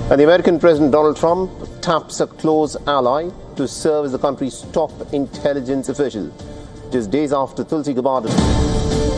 And the American President Donald Trump taps a close ally to serve as the country's top intelligence official, just days after Tulsi Gabbard